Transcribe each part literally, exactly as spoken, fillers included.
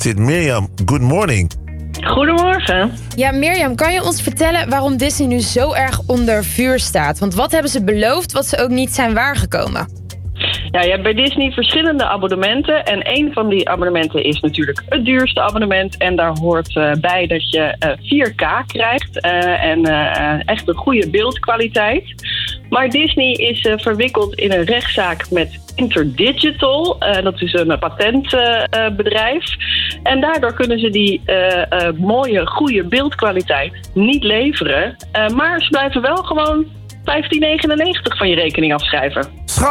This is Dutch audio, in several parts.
zit. Mirjam, good morning. Goedemorgen. Ja, Mirjam, kan je ons vertellen waarom Disney nu zo erg onder vuur staat? Want wat hebben ze beloofd wat ze ook niet zijn waargekomen? Ja, je hebt bij Disney verschillende abonnementen. En één van die abonnementen is natuurlijk het duurste abonnement. En daar hoort uh, bij dat je uh, vier K krijgt. Uh, en uh, echt een goede beeldkwaliteit. Maar Disney is uh, verwikkeld in een rechtszaak met Interdigital. Uh, dat is een patentbedrijf. Uh, en daardoor kunnen ze die uh, uh, mooie, goede beeldkwaliteit niet leveren. Uh, maar ze blijven wel gewoon vijftien negenennegentig van je rekening afschrijven.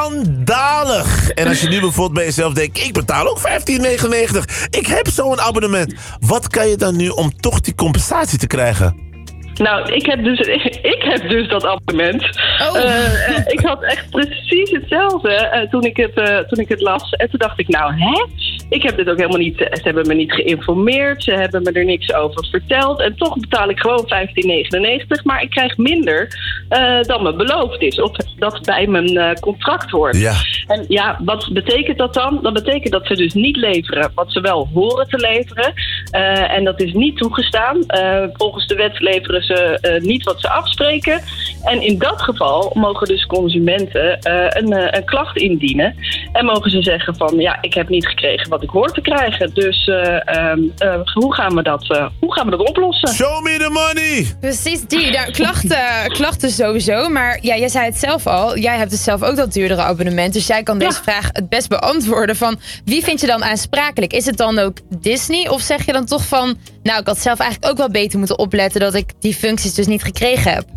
Schandalig! En als je nu bijvoorbeeld bij jezelf denkt, ik betaal ook vijftien negenennegentig. Ik heb zo'n abonnement. Wat kan je dan nu om toch die compensatie te krijgen? Nou, ik heb dus, ik heb dus dat abonnement. Oh. Uh, ik had echt precies hetzelfde uh, toen, ik het, uh, toen ik het las. En toen dacht ik, nou, hè? Ik heb dit ook helemaal niet... Ze hebben me niet geïnformeerd. Ze hebben me er niks over verteld. En toch betaal ik gewoon vijftien negenennegentig. Maar ik krijg minder uh, dan me beloofd is. Of dat bij mijn uh, contract hoort. Ja. En ja, wat betekent dat dan? Dat betekent dat ze dus niet leveren wat ze wel horen te leveren. Uh, en dat is niet toegestaan. Uh, volgens de wet leveren ze uh, niet wat ze afspreken. En in dat geval mogen dus consumenten uh, een, uh, een klacht indienen. En mogen ze zeggen van, ja, ik heb niet gekregen wat ik hoor te krijgen. Dus uh, um, uh, hoe, gaan we dat, uh, hoe gaan we dat oplossen? Show me the money! Precies die. Nou, klachten, klachten sowieso. Maar ja, jij zei het zelf al. Jij hebt dus zelf ook dat duurdere abonnement. Dus jij kan deze ja. vraag het best beantwoorden. Van wie vind je dan aansprakelijk? Is het dan ook Disney? Of zeg je dan toch van, nou, ik had zelf eigenlijk ook wel beter moeten opletten dat ik die functies dus niet gekregen heb?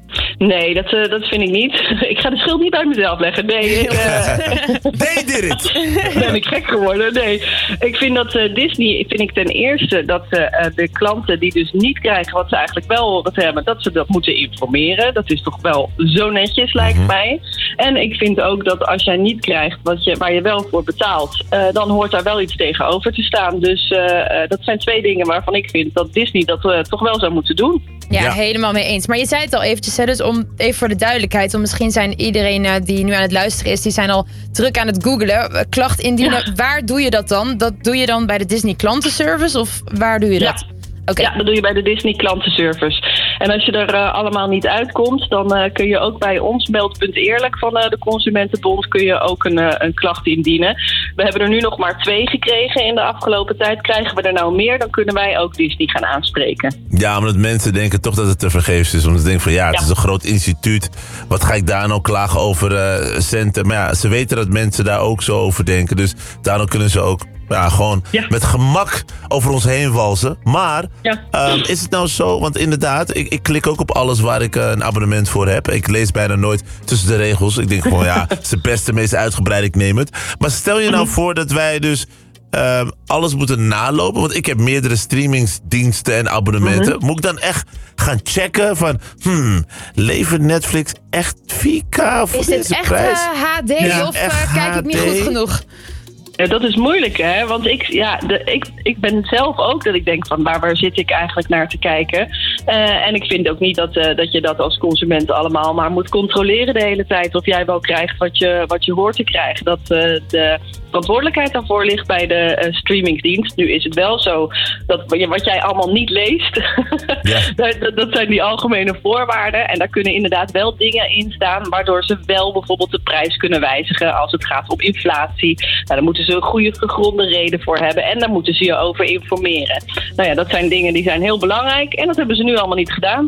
Nee, dat, uh, dat vind ik niet. Ik ga de schuld niet bij mezelf leggen. Nee, ik... Uh... They did it! Ben ik gek geworden? Nee. Ik vind dat uh, Disney, vind ik ten eerste dat uh, de klanten die dus niet krijgen wat ze eigenlijk wel horen te hebben, dat ze dat moeten informeren. Dat is toch wel zo netjes, lijkt mm-hmm. mij. En ik vind ook dat als jij niet krijgt wat je, waar je wel voor betaalt, uh, dan hoort daar wel iets tegenover te staan. Dus uh, uh, dat zijn twee dingen waarvan ik vind dat Disney dat uh, toch wel zou moeten doen. Ja, ja, helemaal mee eens. Maar je zei het al eventjes, hè, dus om, even voor de duidelijkheid, om misschien zijn iedereen uh, die nu aan het luisteren is, die zijn al druk aan het googlen. Klacht indienen, ja. Waar doe je dat dan? Dat doe je dan bij de Disney klantenservice of waar doe je dat? Ja. Okay. Ja, dat doe je bij de Disney klantenservice. En als je er uh, allemaal niet uitkomt, dan uh, kun je ook bij ons, Meld punt Eerlijk van uh, de Consumentenbond, kun je ook een, uh, een klacht indienen. We hebben er nu nog maar twee gekregen in de afgelopen tijd. Krijgen we er nou meer, dan kunnen wij ook Disney gaan aanspreken. Ja, omdat mensen denken toch dat het tevergeefs is. Omdat ze denken van ja, het ja. is een groot instituut. Wat ga ik daar nou klagen over uh, centen? Maar ja, ze weten dat mensen daar ook zo over denken. Dus daarom kunnen ze ook ja, gewoon ja. met gemak over ons heen walsen. Maar ja. um, is het nou zo, want inderdaad, ik, ik klik ook op alles waar ik uh, een abonnement voor heb. Ik lees bijna nooit tussen de regels. Ik denk gewoon, ja, het is het beste, meest uitgebreid, ik neem het. Maar stel je nou voor dat wij dus um, alles moeten nalopen. Want ik heb meerdere streamingsdiensten en abonnementen. Mm-hmm. Moet ik dan echt gaan checken van, hmm, levert Netflix echt vier K voor is deze dit prijs? Is dit echt uh, H D ja, of uh, kijk ik niet goed genoeg? Ja, dat is moeilijk, hè? Want ik, ja, de, ik, ik ben zelf ook dat ik denk van waar, waar zit ik eigenlijk naar te kijken? Uh, en ik vind ook niet dat, uh, dat je dat als consument allemaal maar moet controleren de hele tijd. Of jij wel krijgt wat je, wat je hoort te krijgen. Dat uh, de verantwoordelijkheid daarvoor ligt bij de uh, streamingsdienst. Nu is het wel zo dat wat jij allemaal niet leest, ja. dat, dat zijn die algemene voorwaarden. En daar kunnen inderdaad wel dingen in staan waardoor ze wel bijvoorbeeld de prijs kunnen wijzigen als het gaat om inflatie. Nou, dan moeten ze een goede gegronde reden voor hebben en daar moeten ze je over informeren. Nou ja, dat zijn dingen die zijn heel belangrijk en dat hebben ze nu allemaal niet gedaan.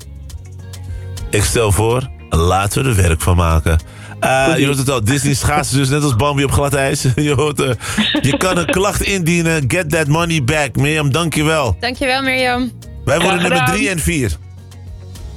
Ik stel voor, laten we er werk van maken. Uh, je hoort het al, Disney schaatsen dus net als Bambi op glad ijs. Je, hoort, uh, je kan een klacht indienen, get that money back. Mirjam, dankjewel. Dankjewel, Mirjam. Wij worden nummer drie en vier.